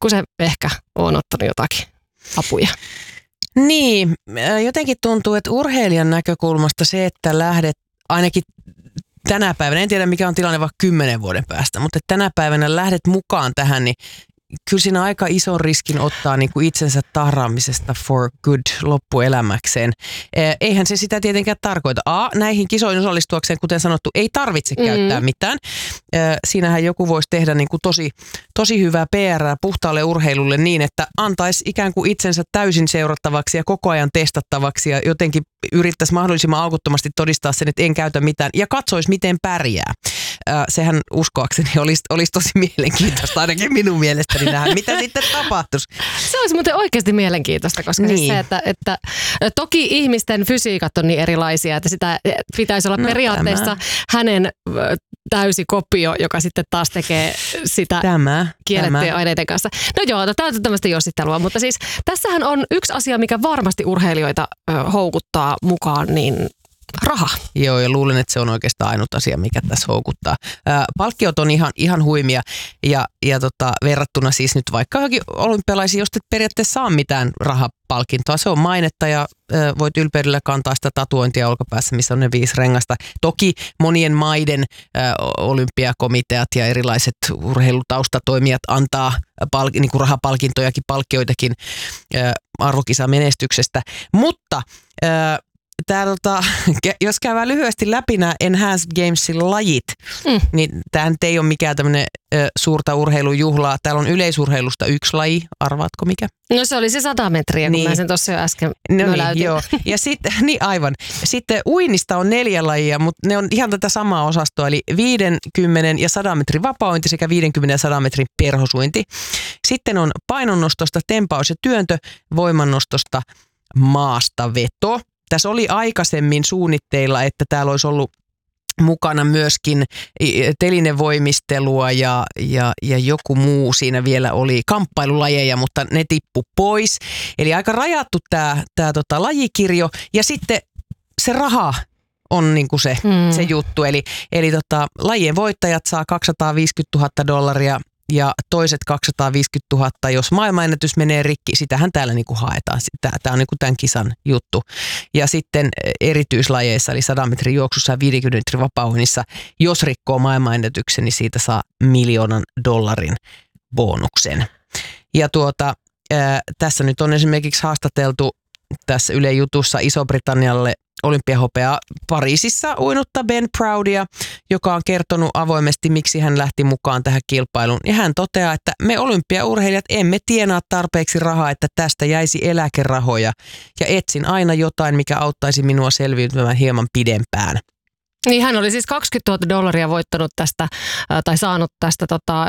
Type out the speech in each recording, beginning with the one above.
pikkusen ehkä on ottanut jotakin apuja. Niin, jotenkin tuntuu, että urheilijan näkökulmasta se, että lähdet ainakin tänä päivänä, en tiedä mikä on tilanne vaikka 10 vuoden päästä, mutta tänä päivänä lähdet mukaan tähän, niin kyllä siinä aika ison riskin ottaa niin kuin itsensä tahraamisesta for good loppuelämäkseen. Eihän se sitä tietenkään tarkoita. Näihin kisoihin osallistuakseen, kuten sanottu, ei tarvitse käyttää mitään. Siinähän joku voisi tehdä niin kuin tosi hyvää PR puhtaalle urheilulle niin, että antaisi ikään kuin itsensä täysin seurattavaksi ja koko ajan testattavaksi ja jotenkin yrittäisi mahdollisimman aukottomasti todistaa sen, että en käytä mitään ja katsoisi, miten pärjää. Sehän uskoakseni olisi tosi mielenkiintoista, ainakin minun mielestäni nähdä, mitä sitten tapahtuisi. Se olisi muuten oikeasti mielenkiintoista, koska niin. Siis se, että toki ihmisten fysiikat on niin erilaisia, että sitä pitäisi olla periaatteessa hänen täysi kopio, joka sitten taas tekee sitä kiellettyjen aineiden kanssa. No joo, tämä on tämmöistä jossittelua, mutta siis tässähän on yksi asia, mikä varmasti urheilijoita houkuttaa mukaan, niin raha. Joo, ja luulen, että se on oikeastaan ainut asia, mikä tässä houkuttaa. Palkkiot on ihan huimia ja verrattuna siis nyt vaikka johonkin olympialaisiin, josta et periaatteessa saa mitään rahapalkintoa. Se on mainetta ja voit ylpeydellä kantaa sitä tatuointia olkapäässä, missä on ne 5 rengasta. Toki monien maiden olympiakomiteat ja erilaiset urheilutaustatoimijat antaa niin kuin rahapalkintojakin, palkkioitakin arvokisamenestyksestä, mutta jos käydään lyhyesti läpi nämä Enhanced Gamesin lajit, niin tämä nyt ei ole mikään tämmöinen suurta urheilujuhlaa. Täällä on yleisurheilusta 1 laji. Arvaatko mikä? No se oli se 100 metriä, kun mä sen tuossa jo äsken möläytin. Joo. Ja sitten, niin aivan. Sitten uinnista on 4 lajia, mutta ne on ihan tätä samaa osastoa, eli 50 ja 100 metrin vapaointi sekä 50 ja 100 metrin perhosuinti. Sitten on painonnostosta tempaus ja työntö, voimannostosta maastaveto. Tässä oli aikaisemmin suunnitteilla, että täällä olisi ollut mukana myöskin telinevoimistelua ja joku muu siinä vielä oli kamppailulajeja, mutta ne tippu pois. Eli aika rajattu tämä lajikirjo ja sitten se raha on niinku se juttu. Eli lajien voittajat saa $250,000 ja toiset 250 000, jos maailmanennätys menee rikki, sitähän täällä niinku haetaan. Tämä on niinku tämän kisan juttu. Ja sitten erityislajeissa, eli 100 metrin juoksussa ja 50 metrin vapauinnissa, jos rikkoo maailmanennätyksen, niin siitä saa $1 million bonuksen. Ja tässä nyt on esimerkiksi haastateltu tässä Yle Jutussa Iso-Britannialle olympiahopeaa Pariisissa uinutta Ben Proudia, joka on kertonut avoimesti, miksi hän lähti mukaan tähän kilpailuun. Ja hän toteaa, että me olympiaurheilijat emme tienaa tarpeeksi rahaa, että tästä jäisi eläkerahoja. Ja etsin aina jotain, mikä auttaisi minua selviytymään hieman pidempään. Niin hän oli siis $20,000 voittanut tästä, tai saanut tästä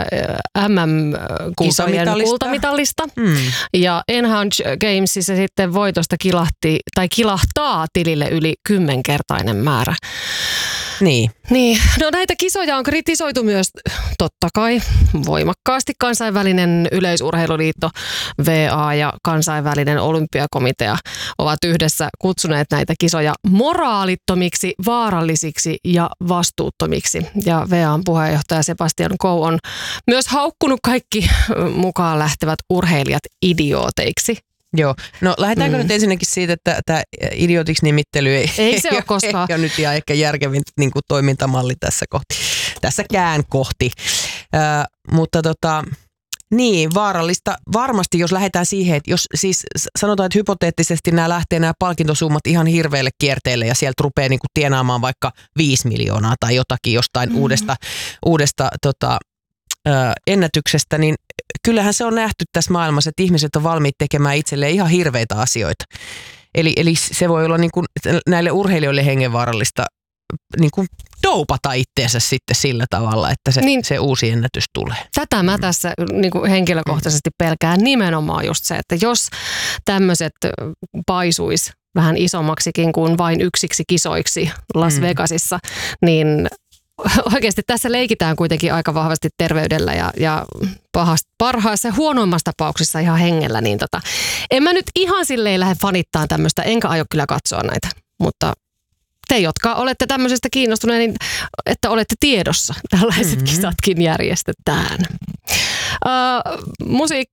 MM-kisojen kultamitalista. Ja Enhanced Gamesissa sitten voitosta kilahtaa tilille yli 10-kertainen määrä. Niin. No näitä kisoja on kritisoitu myös totta kai voimakkaasti. Kansainvälinen yleisurheiluliitto VA ja kansainvälinen olympiakomitea ovat yhdessä kutsuneet näitä kisoja moraalittomiksi, vaarallisiksi ja vastuuttomiksi. Ja VA:n puheenjohtaja Sebastian Coe on myös haukkunut kaikki mukaan lähtevät urheilijat idiooteiksi. Joo, no lähdetäänkö nyt ensinnäkin siitä, että tämä idiotiksi nimittely ei se ole koskaan. Ei ole nyt ihan ehkä järkevin niin kuin toimintamalli tässäkään kohti. Mutta niin, vaarallista varmasti, jos lähdetään siihen, että jos siis sanotaan, että hypoteettisesti nämä palkintosummat ihan hirveälle kierteelle ja sieltä rupeaa niin kuin tienaamaan vaikka 5 miljoonaa tai jotakin jostain uudesta ennätyksestä, niin kyllähän se on nähty tässä maailmassa, että ihmiset on valmiit tekemään itselleen ihan hirveitä asioita. Eli se voi olla niin kuin näille urheilijoille hengenvaarallista niin kuin doupata itteensä sitten sillä tavalla, että se uusi ennätys tulee. Tätä mä tässä niin kuin henkilökohtaisesti pelkään nimenomaan just se, että jos tämmöiset paisuis vähän isommaksikin kuin vain yksiksi kisoiksi Las Vegasissa, niin oikeasti tässä leikitään kuitenkin aika vahvasti terveydellä ja parhaassa ja huonoimmassa tapauksessa ihan hengellä. Niin en mä nyt ihan silleen lähde fanittaan tämmöistä, enkä aio kyllä katsoa näitä, mutta te, jotka olette tämmöisestä kiinnostuneet, niin että olette tiedossa, tällaiset kisatkin järjestetään.